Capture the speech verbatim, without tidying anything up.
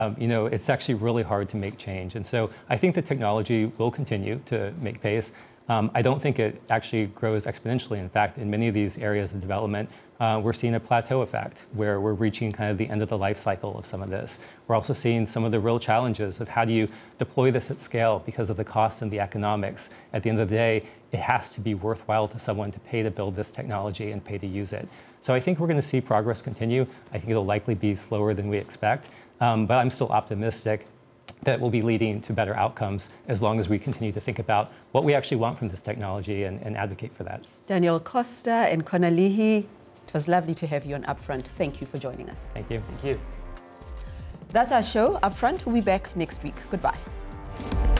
Um, you know, it's actually really hard to make change. And so I think the technology will continue to make pace. Um, I don't think it actually grows exponentially. In fact, in many of these areas of development, uh, we're seeing a plateau effect where we're reaching kind of the end of the life cycle of some of this. We're also seeing some of the real challenges of how do you deploy this at scale because of the cost and the economics. At the end of the day, it has to be worthwhile to someone to pay to build this technology and pay to use it. So I think we're going to see progress continue. I think it'll likely be slower than we expect, um, but I'm still optimistic that will be leading to better outcomes as long as we continue to think about what we actually want from this technology and, and advocate for that. Daniel Costa and Connor Leahy, it was lovely to have you on Upfront. Thank you for joining us. Thank you. Thank you. That's our show. Upfront, we'll be back next week. Goodbye.